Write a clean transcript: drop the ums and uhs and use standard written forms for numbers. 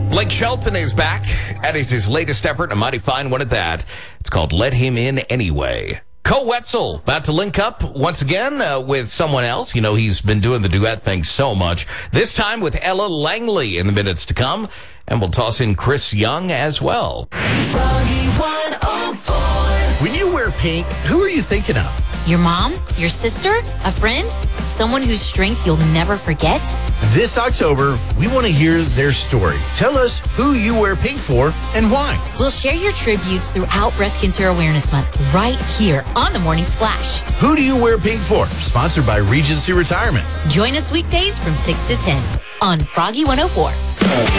Blake Shelton is back. That is his latest effort, and a mighty fine one at that. It's called Let Him In Anyway. Cole Wetzel about to link up once again with someone else. You know, he's been doing the duet thing so much. This time with Ella Langley in the minutes to come. And we'll toss in Chris Young as well. Froggy 104. When you wear pink, who are you thinking of? Your mom? Your sister? A friend? Someone whose strength you'll never forget? This October, we want to hear their story. Tell us who you wear pink for and why. We'll share your tributes throughout Breast Cancer Awareness Month right here on The Morning Splash. Who do you wear pink for? Sponsored by Regency Retirement. Join us weekdays from 6 to 10 on Froggy 104.